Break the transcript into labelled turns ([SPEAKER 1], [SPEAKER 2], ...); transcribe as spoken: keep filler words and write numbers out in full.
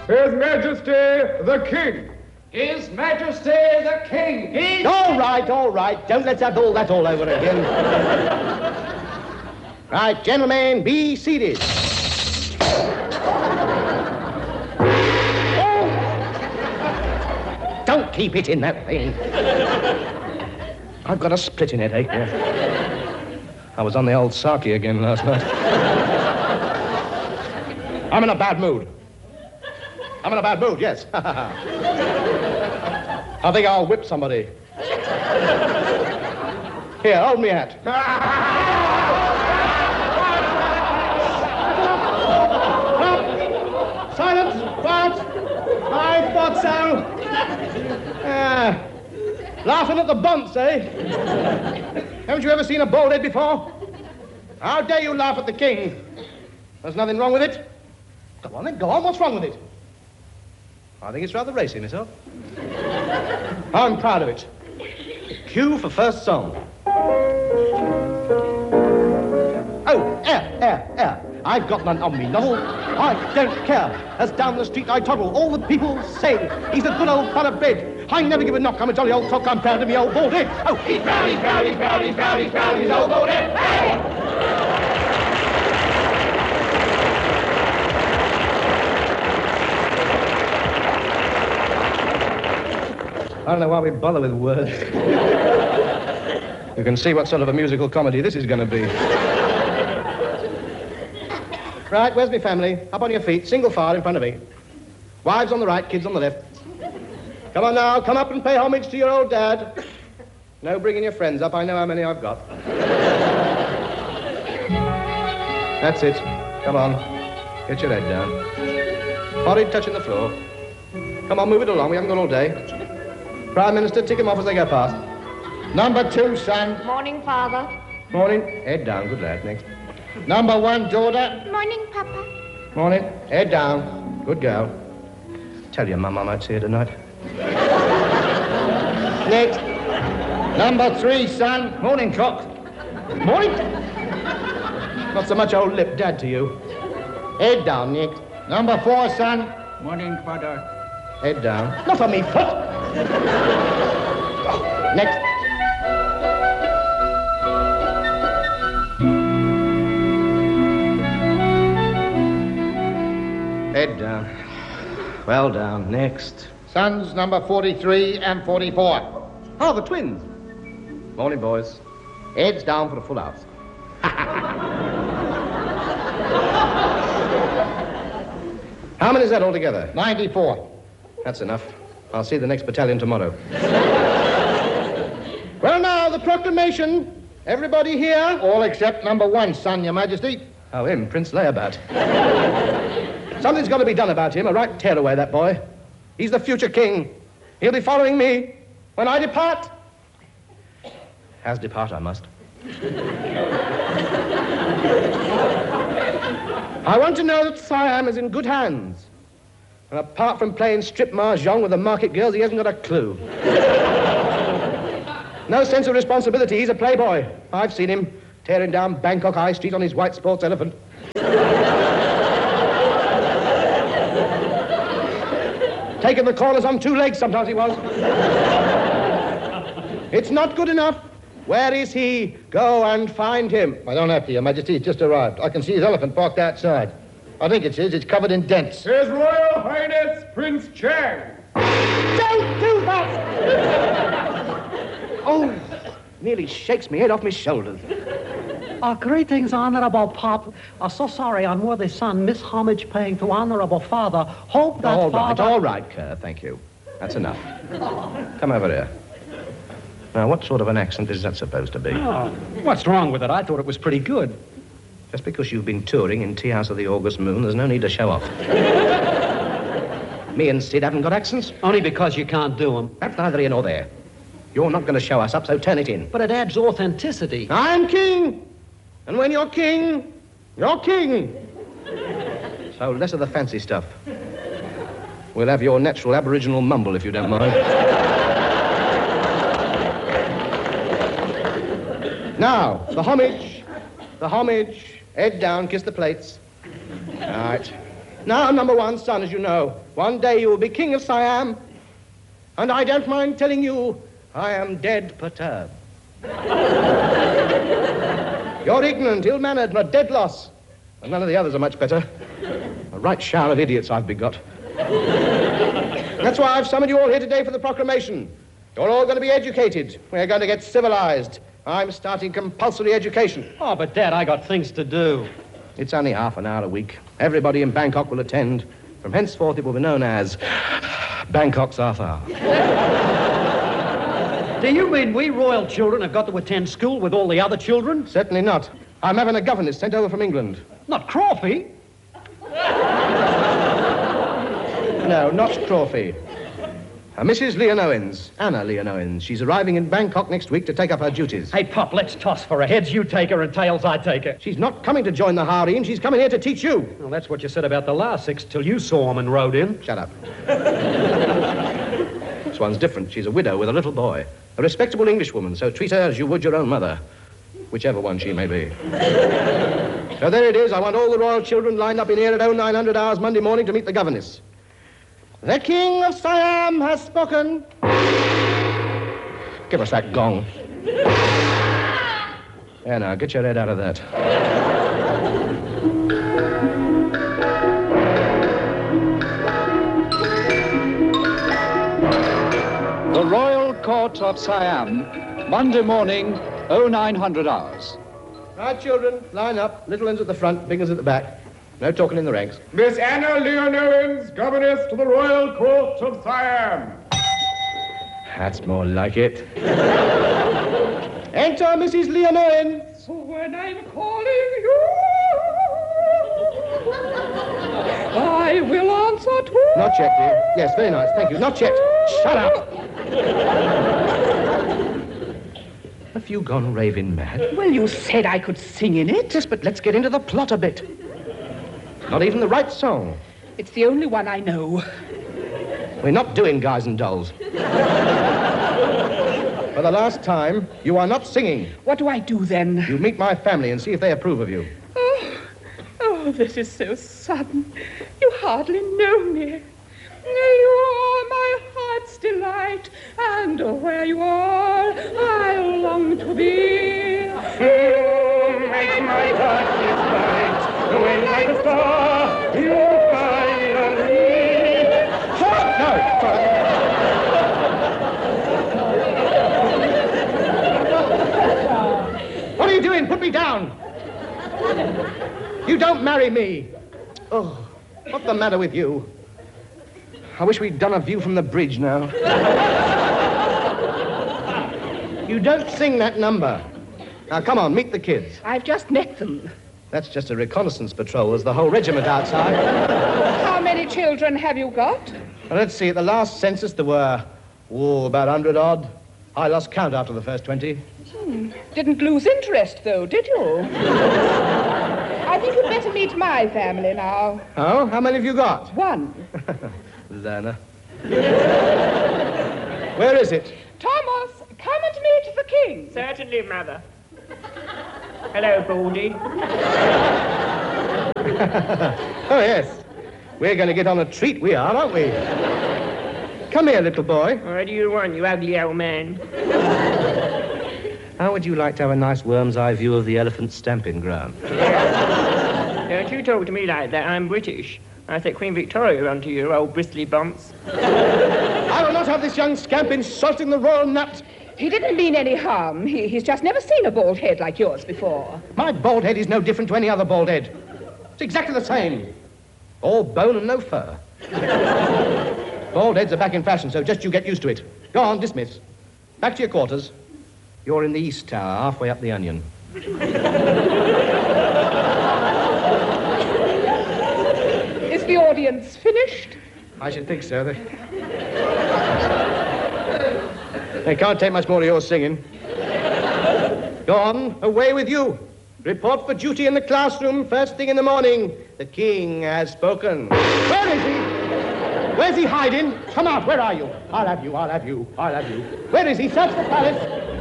[SPEAKER 1] His Majesty the King.
[SPEAKER 2] His Majesty the King. His
[SPEAKER 3] all right, all right. Don't let's have all that all over again. Right, gentlemen, be seated. Oh. Don't keep it in that thing. I've got a splitting headache. Yeah. I was on the old Saki again last night. I'm in a bad mood. I'm in a bad mood, yes. I think I'll whip somebody. Here, hold me hat. Silence! Quiet! I thought so. Ah, laughing at the bunts, eh? Haven't you ever seen a bald head before? How dare you laugh at the king? There's nothing wrong with it. Go on then, go on. What's wrong with it? I think it's rather racy, myself. I'm proud of it. Cue for first song. Oh, air, air, air. I've got none on me, Novel. I don't care. As down the street I toddle, all the people say he's a good old fella bed. I never give a knock. I'm a jolly old cock. I'm proud to be old bald head. Oh, he's proud, he's proud, he's proud, he's proud, he's proud, he's old bald head. Hey! I don't know why we bother with words. You can see what sort of a musical comedy this is going to be. Right, where's my family? Up on your feet, single file in front of me. Wives on the right, kids on the left. Come on now, come up and pay homage to your old dad. No bringing your friends up, I know how many I've got. That's it. Come on. Get your head down. Forehead touching the floor. Come on, move it along, we haven't got all day. Prime Minister, tick them off as they go past. Number two, son.
[SPEAKER 4] Morning, Father.
[SPEAKER 3] Morning. Head down, good lad. Next.
[SPEAKER 5] Number one, daughter.
[SPEAKER 4] Morning, Papa.
[SPEAKER 3] Morning. Head down. Good girl. Tell your mum I might see her tonight.
[SPEAKER 5] Next. Number three, son.
[SPEAKER 3] Morning, cock. Morning. Not so much old lip, Dad, to you. Head down, Nick.
[SPEAKER 5] Number four, son.
[SPEAKER 6] Morning, Father.
[SPEAKER 3] Head down. Not on me foot. Next. Head down. Well down. Next.
[SPEAKER 5] Sons number forty-three and forty-four.
[SPEAKER 3] Oh, the twins. Morning, boys. Heads down for a full house. How many is that altogether?
[SPEAKER 5] ninety-four.
[SPEAKER 3] That's enough. I'll see the next battalion tomorrow. Well, now, the proclamation. Everybody here?
[SPEAKER 5] All except number one, son, Your Majesty.
[SPEAKER 3] Oh, him, Prince Layabat. Something's got to be done about him. A right tear away, that boy. He's the future king. He'll be following me when I depart. As depart I must. I want to know that Siam is in good hands. And apart from playing strip mahjong with the market girls, he hasn't got a clue. No sense of responsibility. He's a playboy. I've seen him tearing down Bangkok High Street on his white sports elephant. Taking the corners on two legs, sometimes he was. It's not good enough. Where is he? Go and find him.
[SPEAKER 5] I don't have to, Your Majesty. He's just arrived. I can see his elephant parked outside. I think it's his. It's covered in dents.
[SPEAKER 1] His Royal Highness Prince Chang.
[SPEAKER 3] Don't do that! Oh, nearly shakes me head off my shoulders.
[SPEAKER 7] Uh, greetings, Honorable Pop. Uh, so sorry, unworthy son, miss homage paying to Honorable Father. Hope that
[SPEAKER 3] all
[SPEAKER 7] father...
[SPEAKER 3] right, all right, Kerr, thank you. That's enough. Come over here. Now, what sort of an accent is that supposed to be?
[SPEAKER 6] Oh, what's wrong with it? I thought it was pretty good.
[SPEAKER 3] Just because you've been touring in Tea House of the August Moon, there's no need to show off. Me and Sid haven't got accents.
[SPEAKER 7] Only because you can't do them.
[SPEAKER 3] That's neither here nor there. You're not going to show us up, so turn it in.
[SPEAKER 7] But it adds authenticity.
[SPEAKER 3] I'm king. And when you're king, you're king. So less of the fancy stuff. We'll have your natural Aboriginal mumble, if you don't mind. Now, the homage. The homage. Head down, kiss the plates. All right. Now, number one, son, as you know, one day you will be king of Siam, and I don't mind telling you, I am dead perturbed. You're ignorant, ill-mannered, and a dead loss. And none of the others are much better. A right shower of idiots I've begot. That's why I've summoned you all here today for the proclamation. You're all going to be educated. We're going to get civilized. I'm starting compulsory education.
[SPEAKER 7] Oh, but, Dad, I got things to do.
[SPEAKER 3] It's only half an hour a week. Everybody in Bangkok will attend. From henceforth, it will be known as Bangkok's half hour.
[SPEAKER 7] Do you mean we royal children have got to attend school with all the other children?
[SPEAKER 3] Certainly not. I'm having a governess sent over from England.
[SPEAKER 7] Not Crawfie.
[SPEAKER 3] No, not Crawfie. Uh, Missus Leon Owens, Anna Leon Owens. She's arriving in Bangkok next week to take up her duties.
[SPEAKER 7] Hey, Pop, let's toss for her. Heads you take her and tails I take her.
[SPEAKER 3] She's not coming to join the harem. She's coming here to teach you.
[SPEAKER 7] Well, that's what you said about the last six till you saw 'em and rode in.
[SPEAKER 3] Shut up. This one's different. She's a widow with a little boy. A respectable Englishwoman, so treat her as you would your own mother. Whichever one she may be. So there it is. I want all the royal children lined up in here at oh nine hundred hours Monday morning to meet the governess. The King of Siam has spoken. Give us that gong. There now, get your head out of that.
[SPEAKER 4] The Royal Court of Siam, Monday morning, oh nine hundred hours.
[SPEAKER 3] Right, children, line up. Little ones at the front, big ones at the back. No talking in the ranks.
[SPEAKER 1] Miss Anna Leon Owens, governess to the Royal Court of Siam.
[SPEAKER 3] That's more like it. Enter Missus Leon Owens.
[SPEAKER 2] When I'm calling you, I will answer to...
[SPEAKER 3] Not yet, dear. Yes, very nice. Thank you. Not yet. Shut up. Have you gone raving mad?
[SPEAKER 2] Well, you said I could sing in it.
[SPEAKER 3] Yes, but let's get into the plot a bit. Not even the right song.
[SPEAKER 2] It's the only one I know.
[SPEAKER 3] We're not doing Guys and Dolls. For the last time, you are not singing.
[SPEAKER 2] What do I do then?
[SPEAKER 3] You meet my family and see if they approve of you.
[SPEAKER 2] Oh, oh, this is so sudden. You hardly know me. You are my heart's delight, and where you are, I long to be.
[SPEAKER 1] You make my darkness light, when like a star, you finally...
[SPEAKER 3] No! What are you doing? Put me down! You don't marry me! Oh, what's the matter with you? I wish we'd done a view from the bridge now. You don't sing that number. Now, come on, meet the kids.
[SPEAKER 2] I've just met them.
[SPEAKER 3] That's just a reconnaissance patrol. There's the whole regiment outside.
[SPEAKER 2] How many children have you got?
[SPEAKER 3] Now, let's see. At the last census, there were, oh, about a hundred odd. I lost count after the first twenty.
[SPEAKER 2] Hmm. Didn't lose interest, though, did you? I think you'd better meet my family now.
[SPEAKER 3] Oh? How many have you got?
[SPEAKER 2] One.
[SPEAKER 3] Lerner. Where is it?
[SPEAKER 2] Thomas, come and meet the king.
[SPEAKER 8] Certainly, Mother. Hello, Baldy.
[SPEAKER 3] Oh, yes. We're going to get on a treat, we are, aren't we? Come here, little boy.
[SPEAKER 8] What do you want, you ugly old man?
[SPEAKER 3] How would you like to have a nice worm's eye view of the elephant stamping ground?
[SPEAKER 8] Don't you talk to me like that. I'm British. I said Queen Victoria onto you, old bristly bumps.
[SPEAKER 3] I will not have this young scamp insulting the royal nut.
[SPEAKER 2] He didn't mean any harm. He, he's just never seen a bald head like yours before.
[SPEAKER 3] My bald head is no different to any other bald head. It's exactly the same. All bone and no fur. Bald heads are back in fashion, so just you get used to it. Go on, dismiss. Back to your quarters. You're in the East Tower, halfway up the onion.
[SPEAKER 2] Is the audience finished?
[SPEAKER 3] I should think so. They... they can't take much more of your singing. Go on, away with you. Report for duty in the classroom first thing in the morning. The king has spoken. Where is he? Where's he hiding? Come out, where are you? I'll have you, I'll have you, I'll have you. Where is he? Search the palace.